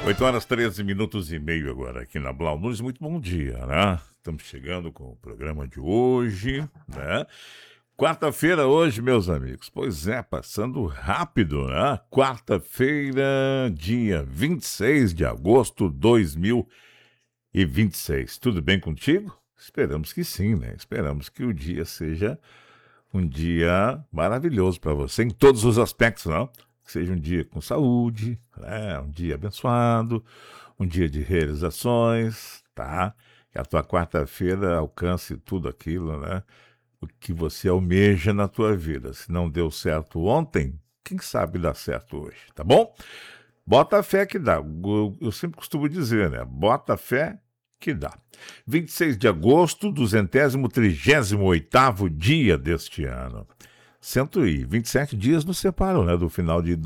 8 horas 13 minutos e meio agora aqui na Blau News. Muito bom dia, né? Estamos chegando com o programa de hoje, né? Quarta-feira hoje, meus amigos. Pois é, passando rápido, né? Quarta-feira, dia 26 de agosto de 2026. Tudo bem contigo? Esperamos que sim, né? Esperamos que o dia seja um dia maravilhoso para você em todos os aspectos, não? Que seja um dia com saúde, né? Um dia abençoado, um dia de realizações, tá? Que a tua quarta-feira alcance tudo aquilo, né? O que você almeja na tua vida. Se não deu certo ontem, quem sabe dá certo hoje, tá bom? Bota a fé que dá. Eu sempre costumo dizer, né? Bota a fé que dá. 26 de agosto, 238º dia deste ano. 127 dias nos separam, né, do final de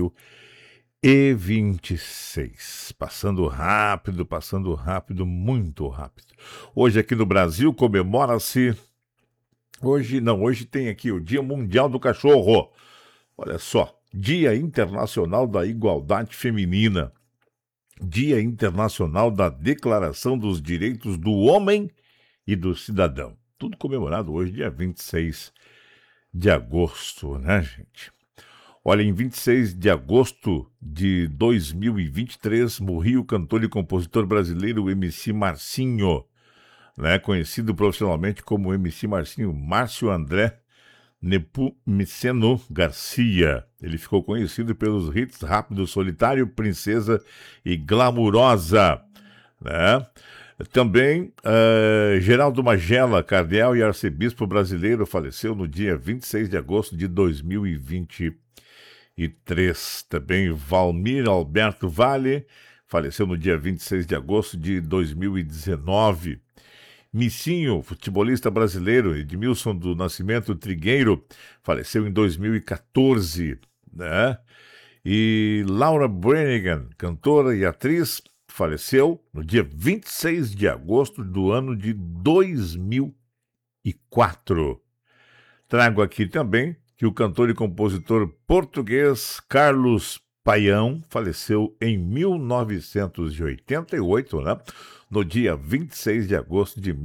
2026. Passando rápido, muito rápido. Hoje aqui no Brasil comemora-se... Hoje tem aqui o Dia Mundial do Cachorro. Olha só, Dia Internacional da Igualdade Feminina. Dia Internacional da Declaração dos Direitos do Homem e do Cidadão. Tudo comemorado hoje, dia 26 de agosto, né, gente? Olha, em 26 de agosto de 2023, morreu o cantor e compositor brasileiro MC Marcinho, né, conhecido profissionalmente como MC Marcinho, Márcio André Nepomuceno Garcia. Ele ficou conhecido pelos hits Rápido, Solitário, Princesa e Glamurosa, né? Também, Geraldo Magela, cardeal e arcebispo brasileiro, faleceu no dia 26 de agosto de 2023. Também Valmir Alberto Vale, faleceu no dia 26 de agosto de 2019. Missinho, futebolista brasileiro, Edmilson do Nascimento Trigueiro, faleceu em 2014, né? E Laura Branigan, cantora e atriz, faleceu no dia 26 de agosto do ano de 2004. Trago aqui também que o cantor e compositor português Carlos Paião faleceu em 1988, né? No dia 26 de agosto de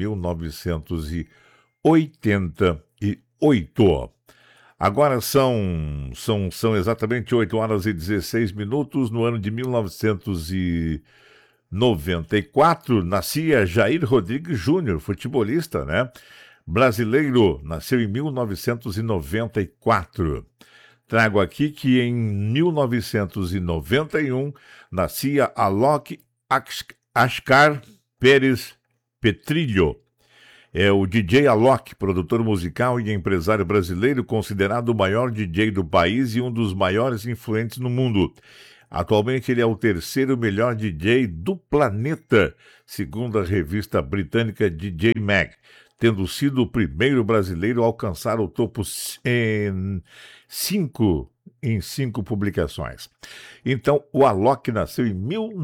1988. Agora são exatamente 8 horas e 16 minutos. No ano de 1994, nascia Jair Rodrigues Júnior, futebolista, né? Brasileiro, nasceu em 1994. Trago aqui que em 1991 nascia Alok Ashkar Pérez Petrilho. É o DJ Alok, produtor musical e empresário brasileiro, considerado o maior DJ do país e um dos maiores influentes no mundo. Atualmente ele é o terceiro melhor DJ do planeta, segundo a revista britânica DJ Mag, tendo sido o primeiro brasileiro a alcançar o topo em cinco publicações. Então, o Alok nasceu em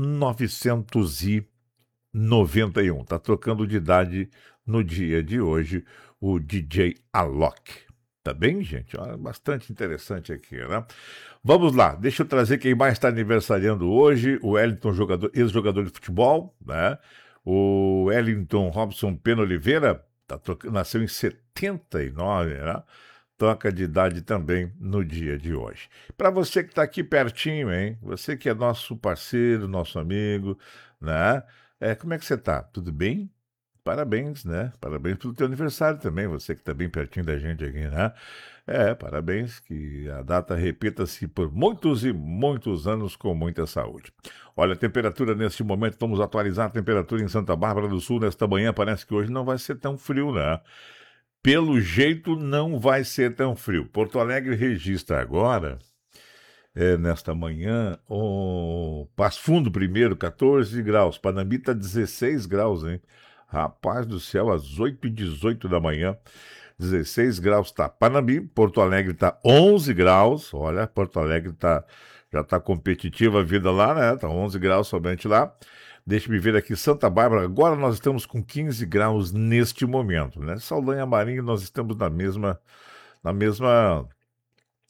1991. Está trocando de idade no dia de hoje, o DJ Alok. Tá bem, gente? Olha, bastante interessante aqui, né? Vamos lá, deixa eu trazer quem mais está aniversariando hoje. O Wellington, ex-jogador de futebol, né? O Wellington Robson Pena Oliveira, nasceu em 79, né? Troca de idade também no dia de hoje. Para você que está aqui pertinho, hein? Você que é nosso parceiro, nosso amigo, né? Como é que você está? Tudo bem? Parabéns, né? Parabéns pelo teu aniversário também, você que está bem pertinho da gente aqui, né? Parabéns, que a data repita-se por muitos e muitos anos com muita saúde. Olha, a temperatura neste momento, vamos atualizar a temperatura em Santa Bárbara do Sul nesta manhã, parece que hoje não vai ser tão frio, né? Pelo jeito não vai ser tão frio. Porto Alegre registra agora, nesta manhã, Passo Fundo primeiro, 14 graus, Panambi está 16 graus, hein? Rapaz do céu, às 8h18 da manhã, 16 graus está Panambi, Porto Alegre está 11 graus, olha, Porto Alegre já está competitiva a vida lá, né? Está 11 graus somente lá. Deixa-me ver aqui, Santa Bárbara, agora nós estamos com 15 graus neste momento, né? Saldanha Marinho, nós estamos na mesma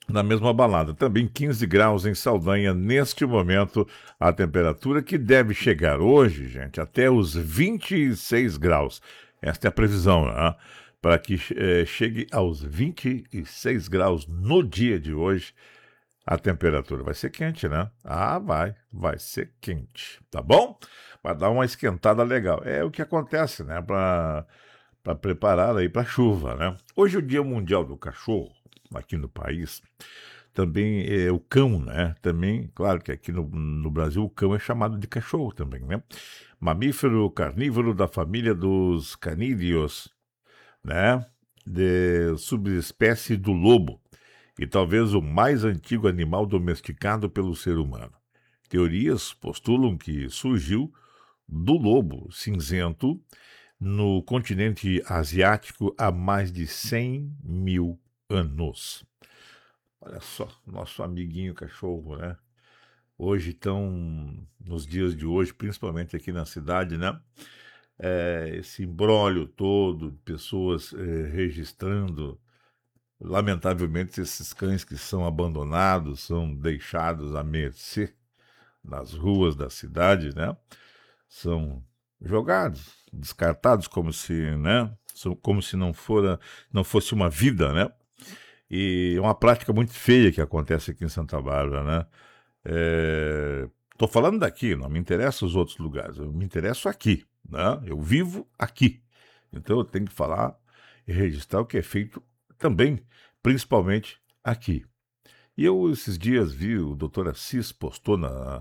na mesma balada. Também 15 graus em Saldanha neste momento, a temperatura que deve chegar hoje, gente, até os 26 graus. Esta é a previsão, né? Para que chegue aos 26 graus no dia de hoje, a temperatura vai ser quente, né? Ah, vai ser quente, tá bom? Vai dar uma esquentada legal. É o que acontece, né? Para preparar aí para a chuva, né? Hoje é o Dia Mundial do Cachorro, aqui no país. Também é o cão, né? Também, claro que aqui no Brasil o cão é chamado de cachorro também, né? Mamífero carnívoro da família dos canídeos, né? De subespécie do lobo e talvez o mais antigo animal domesticado pelo ser humano. Teorias postulam que surgiu do lobo cinzento no continente asiático há mais de 100 mil anos. Olha só, nosso amiguinho cachorro, né? Hoje estão, nos dias de hoje, principalmente aqui na cidade, né? Esse imbróglio todo, pessoas registrando, lamentavelmente, esses cães que são abandonados, são deixados à mercê nas ruas da cidade, né? São jogados, descartados como se, né? Como se não fosse uma vida, né? E é uma prática muito feia que acontece aqui em Santa Bárbara, né? Tô falando daqui, não me interessa os outros lugares, eu me interesso aqui, né? Eu vivo aqui. Então eu tenho que falar e registrar o que é feito também, principalmente aqui. E eu esses dias vi o Dr. Assis postou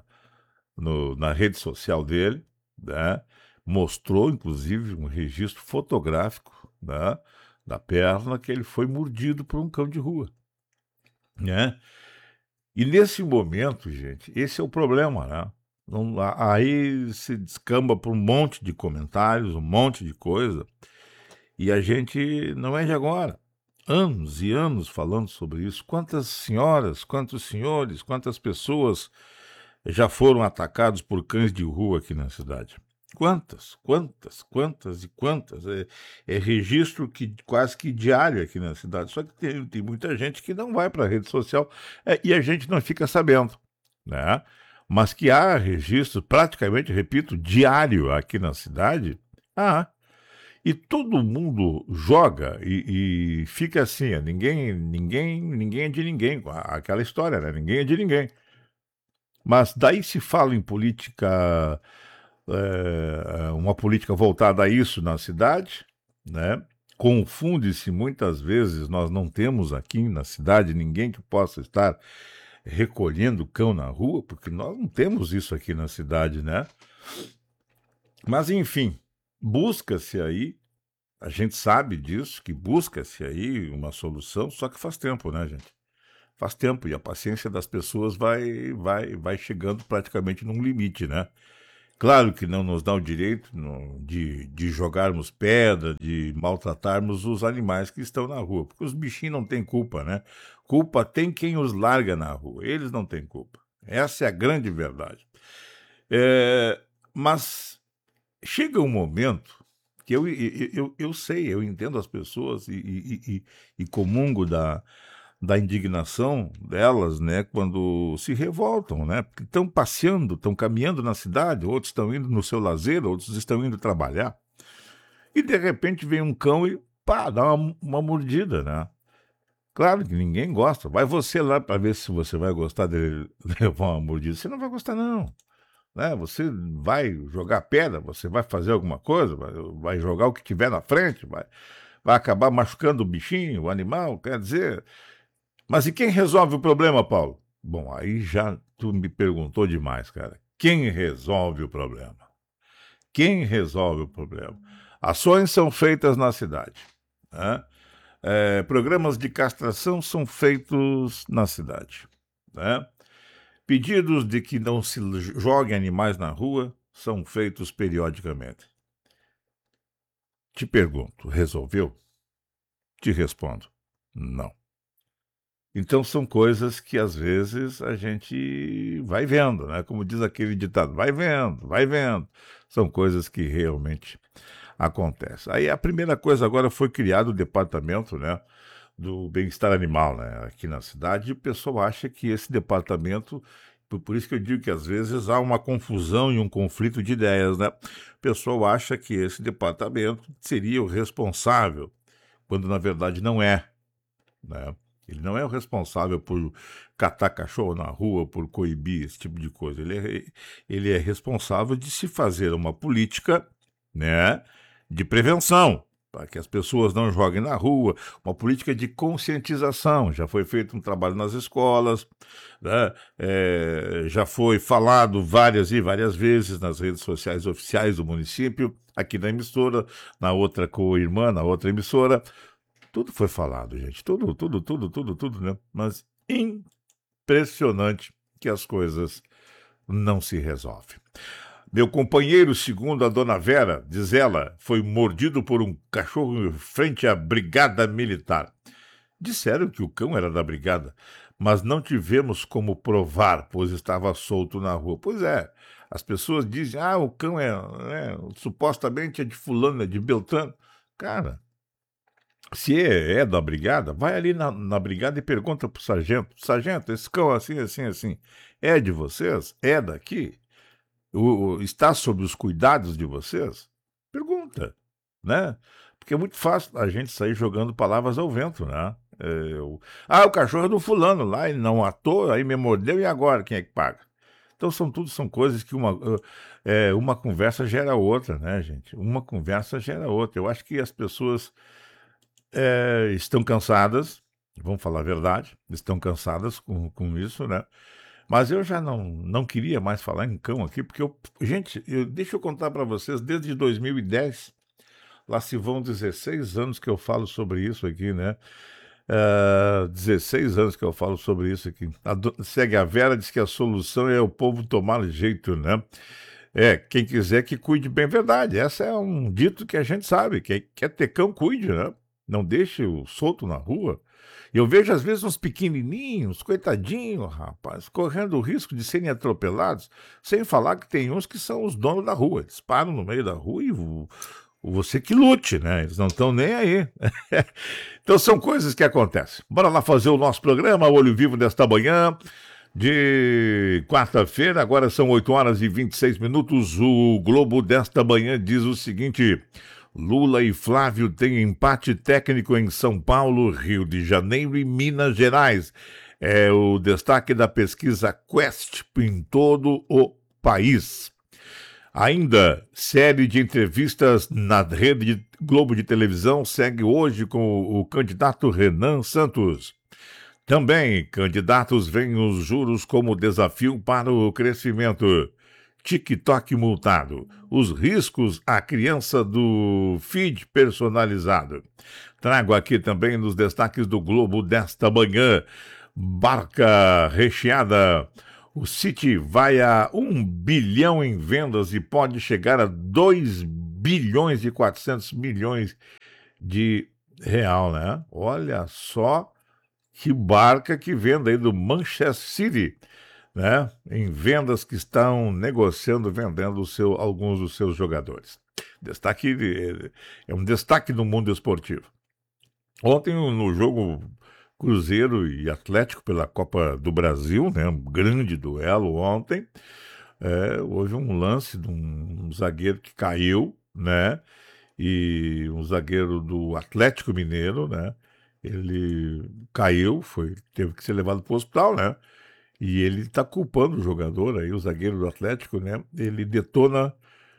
na rede social dele, né? Mostrou inclusive um registro fotográfico, né? Da perna que ele foi mordido por um cão de rua, né? E nesse momento, gente, esse é o problema, né? Aí se descamba por um monte de comentários, um monte de coisa, e a gente não é de agora. Anos e anos falando sobre isso. Quantas senhoras, quantos senhores, quantas pessoas já foram atacados por cães de rua aqui na cidade? Quantas e quantas. É registro que quase que diário aqui na cidade. Só que tem muita gente que não vai para a rede social e a gente não fica sabendo, né? Mas que há registro praticamente, repito, diário aqui na cidade, e todo mundo joga e fica assim, ninguém é de ninguém, aquela história, né? Ninguém é de ninguém. Mas daí se fala em política, uma política voltada a isso na cidade, né? Confunde-se muitas vezes, nós não temos aqui na cidade ninguém que possa estar recolhendo cão na rua, porque nós não temos isso aqui na cidade, né? Mas enfim, busca-se aí, a gente sabe disso, que busca-se aí uma solução, só que faz tempo, né, gente? Faz tempo, e a paciência das pessoas vai chegando praticamente num limite, né? Claro que não nos dá o direito de jogarmos pedra, de maltratarmos os animais que estão na rua, porque os bichinhos não têm culpa, né? Culpa tem quem os larga na rua, eles não têm culpa. Essa é a grande verdade. Mas chega um momento que eu sei, eu entendo as pessoas e comungo da indignação delas, né, quando se revoltam, né, porque estão passeando, estão caminhando na cidade, outros estão indo no seu lazer, outros estão indo trabalhar, e de repente vem um cão e pá, dá uma mordida, né? Claro que ninguém gosta. Vai você lá para ver se você vai gostar de levar uma mordida. Você não vai gostar, não. Né? Você vai jogar pedra, você vai fazer alguma coisa, vai jogar o que tiver na frente, vai acabar machucando o bichinho, o animal, quer dizer. Mas e quem resolve o problema, Paulo? Bom, aí já tu me perguntou demais, cara. Quem resolve o problema? Quem resolve o problema? Ações são feitas na cidade, né? Programas de castração são feitos na cidade, né? Pedidos de que não se joguem animais na rua são feitos periodicamente. Te pergunto, resolveu? Te respondo, não. Então são coisas que às vezes a gente vai vendo, né? Como diz aquele ditado, vai vendo, vai vendo. São coisas que realmente acontecem. Aí a primeira coisa agora foi criado o departamento, né, do bem-estar animal, né? Aqui na cidade, o pessoal acha que esse departamento, por isso que eu digo que às vezes há uma confusão e um conflito de ideias, né? O pessoal acha que esse departamento seria o responsável, quando na verdade não é, né? Ele não é o responsável por catar cachorro na rua, por coibir esse tipo de coisa. Ele é responsável de se fazer uma política, né, de prevenção, para que as pessoas não joguem na rua, uma política de conscientização. Já foi feito um trabalho nas escolas, né, já foi falado várias e várias vezes nas redes sociais oficiais do município, aqui na emissora, na outra co-irmã, na outra emissora. Tudo foi falado, gente. Tudo, né? Mas impressionante que as coisas não se resolvem. Meu companheiro, segundo a dona Vera, diz ela, foi mordido por um cachorro em frente à brigada militar. Disseram que o cão era da brigada, mas não tivemos como provar, pois estava solto na rua. Pois é, as pessoas dizem, o cão supostamente é de fulano, é de Beltrano. Cara, se é da brigada, vai ali na brigada e pergunta pro sargento: sargento, esse cão assim, é de vocês? É daqui? Está sob os cuidados de vocês? Pergunta, né? Porque é muito fácil a gente sair jogando palavras ao vento, né? O cachorro é do fulano lá, ele não atou, aí me mordeu, e agora quem é que paga? Então são coisas que uma conversa gera outra, né, gente? Uma conversa gera outra. Eu acho que as pessoas estão cansadas, vamos falar a verdade, estão cansadas com isso, né? Mas eu já não queria mais falar em cão aqui, porque deixa eu contar para vocês, desde 2010, lá se vão 16 anos que eu falo sobre isso aqui, né? 16 anos que eu falo sobre isso aqui. Segue a Vera, diz que a solução é o povo tomar jeito, né? Quem quiser que cuide bem, verdade. Essa é um dito que a gente sabe, que quer ter cão, cuide, né? Não deixe-o solto na rua. Eu vejo, às vezes, uns pequenininhos, coitadinhos, rapaz, correndo o risco de serem atropelados, sem falar que tem uns que são os donos da rua. Eles param no meio da rua e você que lute, né? Eles não estão nem aí. Então, são coisas que acontecem. Bora lá fazer o nosso programa, o Olho Vivo desta manhã, de quarta-feira. Agora são 8 horas e 26 minutos. O Globo desta manhã diz o seguinte: Lula e Flávio têm empate técnico em São Paulo, Rio de Janeiro e Minas Gerais. É o destaque da pesquisa Quest em todo o país. Ainda, série de entrevistas na rede Globo de televisão segue hoje com o candidato Renan Santos. Também, candidatos veem os juros como desafio para o crescimento. TikTok multado. Os riscos à criança do feed personalizado. Trago aqui também nos destaques do Globo desta manhã. Barca recheada. O City vai a 1 bilhão em vendas e pode chegar a 2 bilhões e 400 milhões de real, né? Olha só que barca que vende aí do Manchester City, né? Em vendas que estão negociando, vendendo alguns dos seus jogadores. É um destaque no mundo esportivo. Ontem, no jogo Cruzeiro e Atlético pela Copa do Brasil, né? Um grande duelo ontem. Houve um lance de um zagueiro que caiu, né? E um zagueiro do Atlético Mineiro, né? Ele caiu, teve que ser levado para o hospital, né? E ele está culpando o jogador aí, o zagueiro do Atlético, né? Ele detona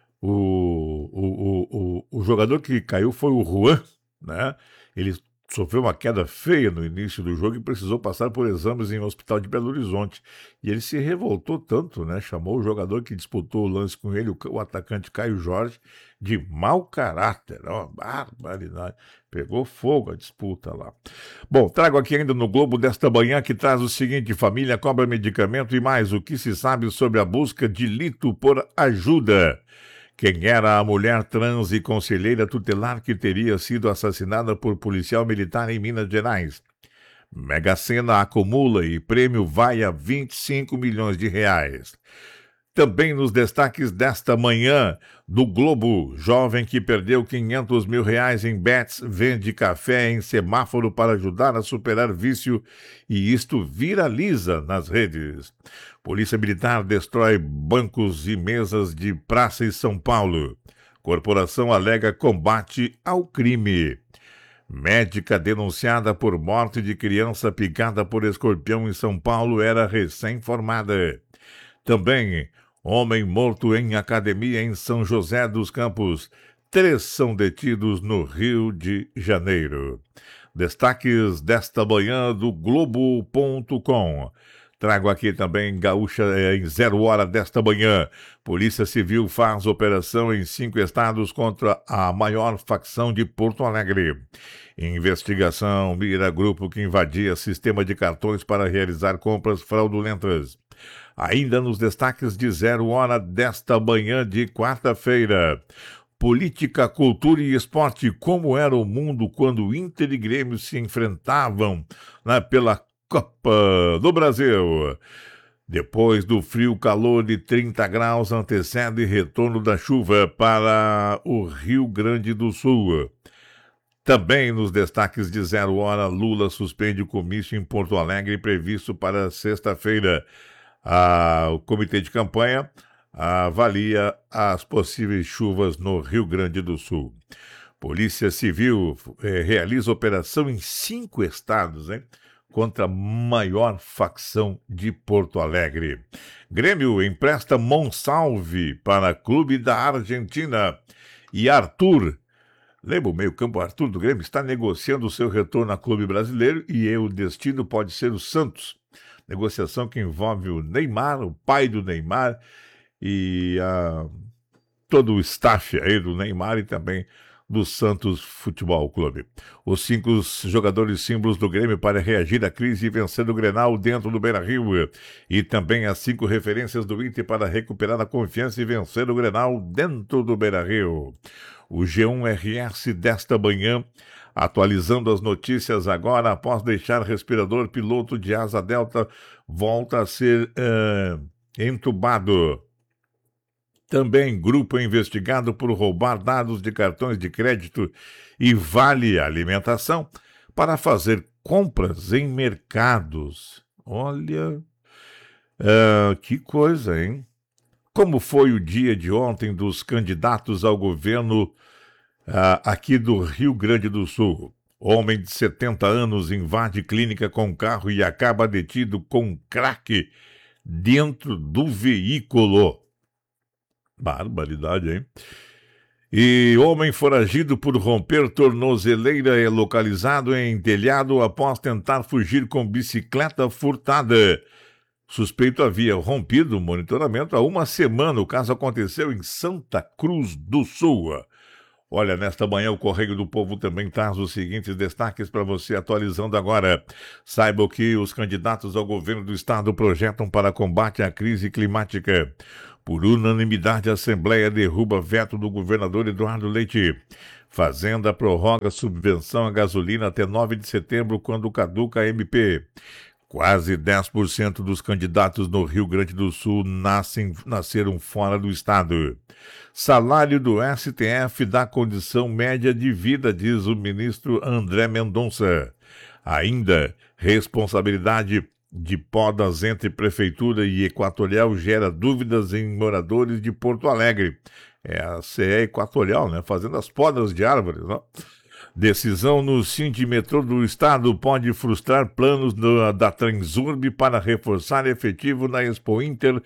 o jogador que caiu foi o Juan, né? Ele sofreu uma queda feia no início do jogo e precisou passar por exames em um hospital de Belo Horizonte. E ele se revoltou tanto, né? Chamou o jogador que disputou o lance com ele, o atacante Caio Jorge, de mau caráter. Ó, barbaridade. Pegou fogo a disputa lá. Bom, trago aqui ainda no Globo desta manhã que traz o seguinte: família cobra medicamento e mais o que se sabe sobre a busca de Lito por ajuda. Quem era a mulher trans e conselheira tutelar que teria sido assassinada por policial militar em Minas Gerais? Mega Sena acumula e prêmio vai a 25 milhões de reais. Também nos destaques desta manhã do Globo, jovem que perdeu R$500 mil em bets vende café em semáforo para ajudar a superar vício e isto viraliza nas redes. Polícia Militar destrói bancos e mesas de praça em São Paulo. Corporação alega combate ao crime. Médica denunciada por morte de criança picada por escorpião em São Paulo era recém-formada. Também, homem morto em academia em São José dos Campos. 3 são detidos no Rio de Janeiro. Destaques desta manhã do Globo.com. Trago aqui também Gaúcha em 0 hora desta manhã. Polícia Civil faz operação em 5 estados contra a maior facção de Porto Alegre. Investigação mira grupo que invadia sistema de cartões para realizar compras fraudulentas. Ainda nos destaques de 0 hora desta manhã de quarta-feira. Política, cultura e esporte. Como era o mundo quando Inter e Grêmio se enfrentavam pela Copa do Brasil. Depois do frio, calor de 30 graus antecede retorno da chuva para o Rio Grande do Sul. Também nos destaques de 0 hora, Lula suspende o comício em Porto Alegre previsto para sexta-feira. O comitê de campanha avalia as possíveis chuvas no Rio Grande do Sul. Polícia Civil realiza operação em 5 estados, contra a maior facção de Porto Alegre. Grêmio empresta Monsalve para clube da Argentina. E Arthur, lembra o meio-campo Arthur do Grêmio, está negociando o seu retorno a clube brasileiro e o destino pode ser o Santos. Negociação que envolve o Neymar, o pai do Neymar e todo o staff aí do Neymar e também do Santos Futebol Clube. Os 5 jogadores símbolos do Grêmio para reagir à crise e vencer o Grenal dentro do Beira-Rio. E também as 5 referências do Inter para recuperar a confiança e vencer o Grenal dentro do Beira-Rio. O G1 RS desta manhã, atualizando as notícias agora, após deixar respirador, piloto de asa delta volta a ser entubado. Também grupo investigado por roubar dados de cartões de crédito e vale alimentação para fazer compras em mercados. Olha, que coisa, hein? Como foi o dia de ontem dos candidatos ao governo aqui do Rio Grande do Sul? Homem de 70 anos invade clínica com carro e acaba detido com crack dentro do veículo. Barbaridade, hein? E homem foragido por romper tornozeleira é localizado em telhado após tentar fugir com bicicleta furtada. Suspeito havia rompido o monitoramento há uma semana. O caso aconteceu em Santa Cruz do Sul. Olha, nesta manhã o Correio do Povo também traz os seguintes destaques para você, atualizando agora. Saiba o que os candidatos ao governo do estado projetam para combate à crise climática. Por unanimidade, a Assembleia derruba veto do governador Eduardo Leite. Fazenda prorroga subvenção à gasolina até 9 de setembro, quando caduca a MP. Quase 10% dos candidatos no Rio Grande do Sul nasceram fora do estado. Salário do STF dá condição média de vida, diz o ministro André Mendonça. Ainda, responsabilidade de podas entre Prefeitura e Equatorial gera dúvidas em moradores de Porto Alegre. É a CE Equatorial, fazendo as podas de árvores, Decisão no Sindimetrô do Estado pode frustrar planos da Transurb para reforçar efetivo na Expo Inter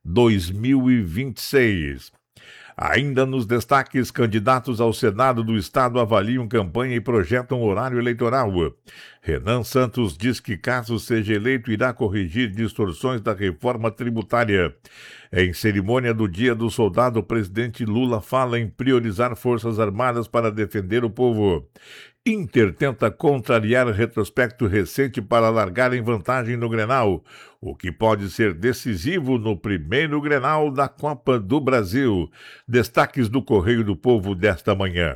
2026. Ainda nos destaques, candidatos ao Senado do Estado avaliam campanha e projetam horário eleitoral. Renan Santos diz que, caso seja eleito, irá corrigir distorções da reforma tributária. Em cerimônia do Dia do Soldado, o presidente Lula fala em priorizar Forças Armadas para defender o povo. Inter tenta contrariar retrospecto recente para largar em vantagem no Grenal, o que pode ser decisivo no primeiro Grenal da Copa do Brasil. Destaques do Correio do Povo desta manhã.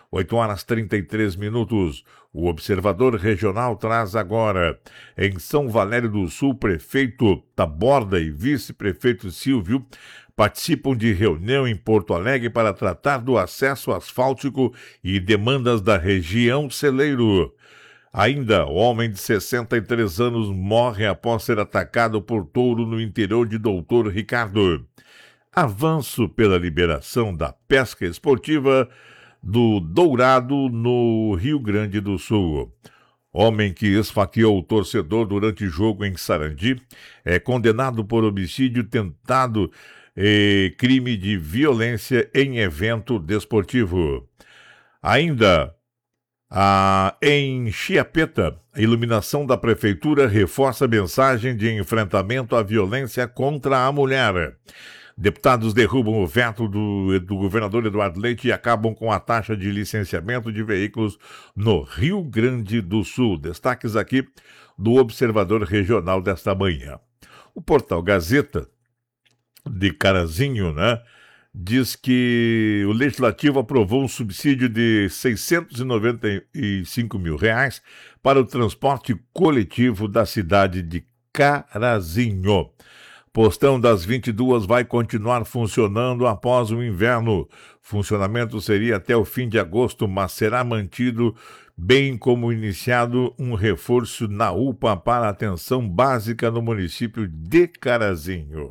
8h33. O Observador Regional traz agora. Em São Valério do Sul, prefeito Taborda e vice-prefeito Silvio participam de reunião em Porto Alegre para tratar do acesso asfáltico e demandas da região celeiro. Ainda, homem de 63 anos morre após ser atacado por touro no interior de Doutor Ricardo. Avanço pela liberação da pesca esportiva do dourado no Rio Grande do Sul. Homem que esfaqueou o torcedor durante jogo em Sarandi é condenado por homicídio tentado e crime de violência em evento desportivo. Ainda, em Chiapeta, a iluminação da prefeitura reforça a mensagem de enfrentamento à violência contra a mulher. Deputados derrubam o veto do governador Eduardo Leite e acabam com a taxa de licenciamento de veículos no Rio Grande do Sul. Destaques aqui do Observador Regional desta manhã. O portal Gazeta de Carazinho, diz que o Legislativo aprovou um subsídio de R$ 695 mil para o transporte coletivo da cidade de Carazinho. Postão das 22 vai continuar funcionando após o inverno. Funcionamento seria até o fim de agosto, mas será mantido, bem como iniciado um reforço na UPA para atenção básica no município de Carazinho.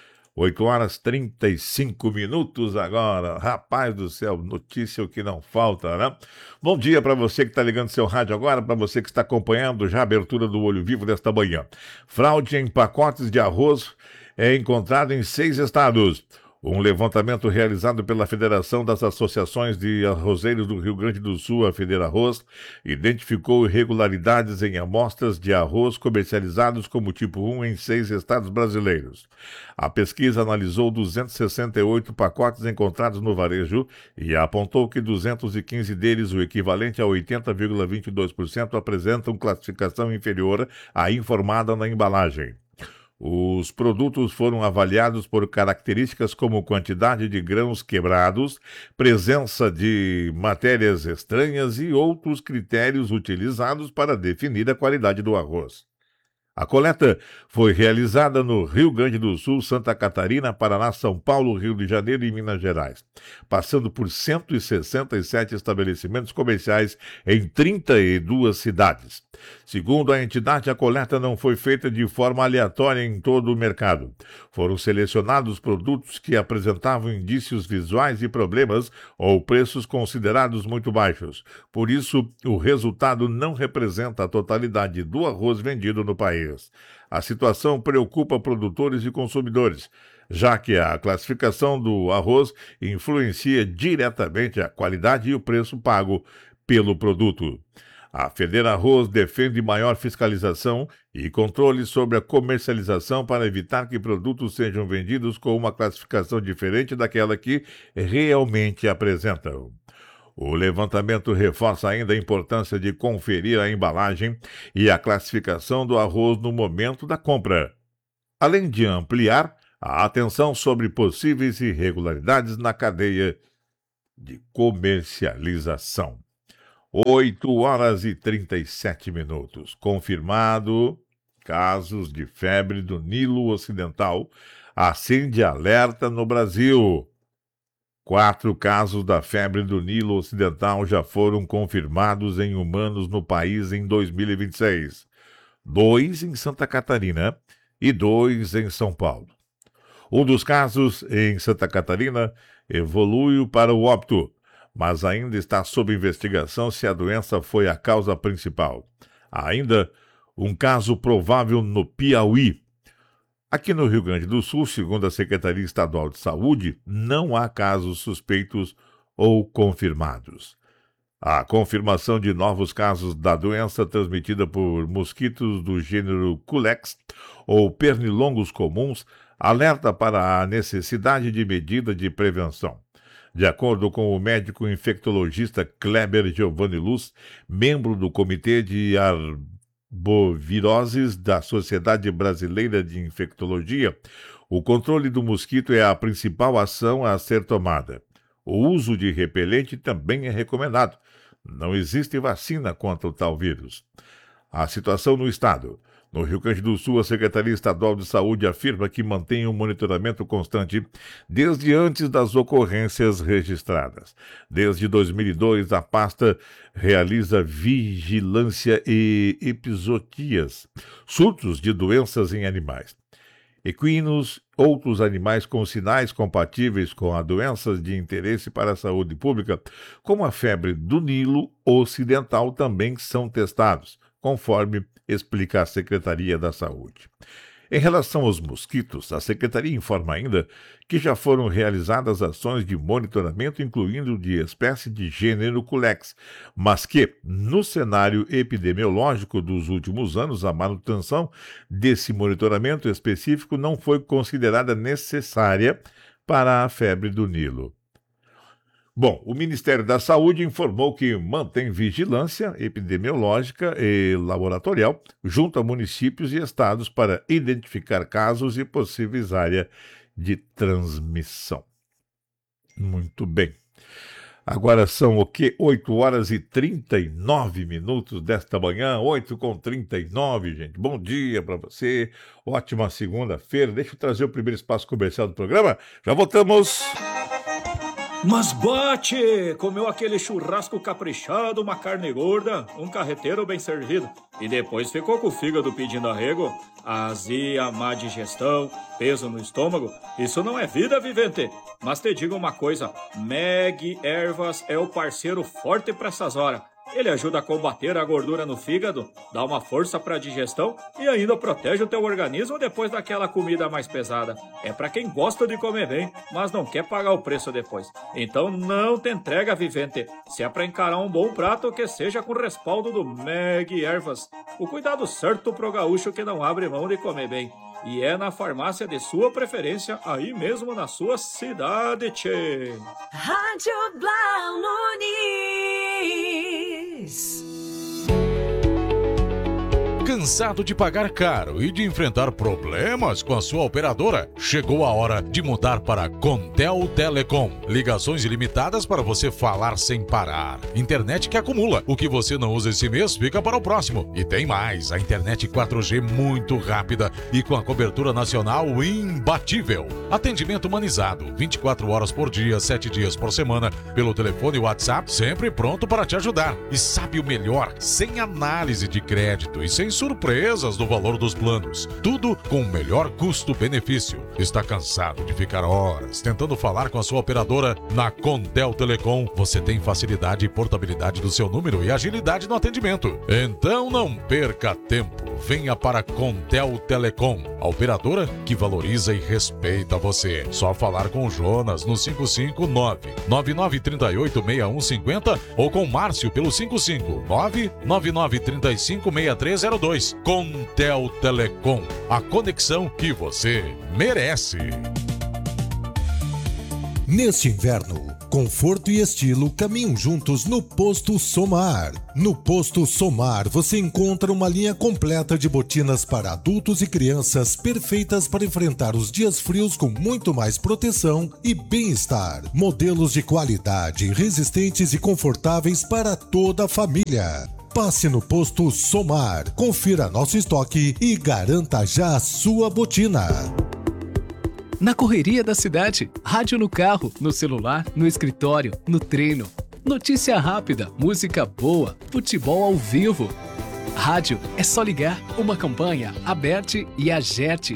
8h35 agora. Rapaz do céu, notícia o que não falta, Bom dia para você que está ligando seu rádio agora, para você que está acompanhando já a abertura do Olho Vivo desta manhã. Fraude em pacotes de arroz é encontrado em 6 estados. Um levantamento realizado pela Federação das Associações de Arrozeiros do Rio Grande do Sul, a Federarroz, identificou irregularidades em amostras de arroz comercializados como tipo 1 em 6 estados brasileiros. A pesquisa analisou 268 pacotes encontrados no varejo e apontou que 215 deles, o equivalente a 80,22%, apresentam classificação inferior à informada na embalagem. Os produtos foram avaliados por características como quantidade de grãos quebrados, presença de matérias estranhas e outros critérios utilizados para definir a qualidade do arroz. A coleta foi realizada no Rio Grande do Sul, Santa Catarina, Paraná, São Paulo, Rio de Janeiro e Minas Gerais, passando por 167 estabelecimentos comerciais em 32 cidades. Segundo a entidade, a coleta não foi feita de forma aleatória em todo o mercado. Foram selecionados produtos que apresentavam indícios visuais e problemas ou preços considerados muito baixos. Por isso, o resultado não representa a totalidade do arroz vendido no país. A situação preocupa produtores e consumidores, já que a classificação do arroz influencia diretamente a qualidade e o preço pago pelo produto. A Federarroz defende maior fiscalização e controle sobre a comercialização para evitar que produtos sejam vendidos com uma classificação diferente daquela que realmente apresentam. O levantamento reforça ainda a importância de conferir a embalagem e a classificação do arroz no momento da compra, além de ampliar a atenção sobre possíveis irregularidades na cadeia de comercialização. 8h37. Confirmado casos de febre do Nilo Ocidental. Acende alerta no Brasil. 4 casos da febre do Nilo Ocidental já foram confirmados em humanos no país em 2026. 2 em Santa Catarina e 2 em São Paulo. Um dos casos em Santa Catarina evoluiu para o óbito, mas ainda está sob investigação se a doença foi a causa principal. Há ainda um caso provável no Piauí. Aqui no Rio Grande do Sul, segundo a Secretaria Estadual de Saúde, não há casos suspeitos ou confirmados. A confirmação de novos casos da doença transmitida por mosquitos do gênero Culex ou pernilongos comuns alerta para a necessidade de medida de prevenção. De acordo com o médico infectologista Kleber Giovanni Luz, membro do Comitê de Arboviroses da Sociedade Brasileira de Infectologia, o controle do mosquito é a principal ação a ser tomada. O uso de repelente também é recomendado. Não existe vacina contra o tal vírus. A situação no estado. No Rio Grande do Sul, a Secretaria Estadual de Saúde afirma que mantém um monitoramento constante desde antes das ocorrências registradas. Desde 2002, a pasta realiza vigilância e epizootias, surtos de doenças em animais. Equinos, outros animais com sinais compatíveis com a doenças de interesse para a saúde pública, como a febre do Nilo ocidental, também são testados, conforme explica a Secretaria da Saúde. Em relação aos mosquitos, a Secretaria informa ainda que já foram realizadas ações de monitoramento, incluindo de espécie de gênero Culex, mas que, no cenário epidemiológico dos últimos anos, a manutenção desse monitoramento específico não foi considerada necessária para a febre do Nilo. Bom, o Ministério da Saúde informou que mantém vigilância epidemiológica e laboratorial junto a municípios e estados para identificar casos e possíveis áreas de transmissão. Muito bem. Agora são o quê? 8 horas e 39 minutos desta manhã, 8h39, gente. Bom dia para você, ótima segunda-feira. Deixa eu trazer o primeiro espaço comercial do programa. Já voltamos. Mas bate! Comeu aquele churrasco caprichado, uma carne gorda, um carreteiro bem servido. E depois ficou com o fígado pedindo arrego. Azia, má digestão, peso no estômago. Isso não é vida, vivente. Mas te digo uma coisa, Meg Ervas é o parceiro forte para essas horas. Ele ajuda a combater a gordura no fígado, dá uma força para a digestão e ainda protege o teu organismo depois daquela comida mais pesada. É para quem gosta de comer bem, mas não quer pagar o preço depois. Então não te entrega, vivente. Se é para encarar um bom prato, que seja com respaldo do Meg Ervas. O cuidado certo pro gaúcho que não abre mão de comer bem. E é na farmácia de sua preferência, aí mesmo na sua cidade, tchê. Rádio Blau Nunes. Cansado de pagar caro e de enfrentar problemas com a sua operadora? Chegou a hora de mudar para a Contel Telecom. Ligações ilimitadas para você falar sem parar. Internet que acumula. O que você não usa esse mês fica para o próximo. E tem mais, a internet 4G muito rápida e com a cobertura nacional imbatível. Atendimento humanizado, 24 horas por dia, 7 dias por semana, pelo telefone e WhatsApp, sempre pronto para te ajudar. E sabe o melhor? Sem análise de crédito e sem surpresas do valor dos planos. Tudo com o melhor custo-benefício. Está cansado de ficar horas tentando falar com a sua operadora? Na Contel Telecom, você tem facilidade e portabilidade do seu número e agilidade no atendimento. Então não perca tempo. Venha para a Contel Telecom, a operadora que valoriza e respeita você. Só falar com o Jonas no 559-9938-6150 ou com o Márcio pelo 559-9935-6302. Contel Telecom, a conexão que você merece. Neste inverno, conforto e estilo caminham juntos no Posto Somar. No Posto Somar você encontra uma linha completa de botinas para adultos e crianças perfeitas para enfrentar os dias frios com muito mais proteção e bem-estar. Modelos de qualidade, resistentes e confortáveis para toda a família. Passe no Posto Somar, confira nosso estoque e garanta já a sua botina. Na correria da cidade, rádio no carro, no celular, no escritório, no treino. Notícia rápida, música boa, futebol ao vivo. Rádio é só ligar, uma campanha, Aberte e Agerte.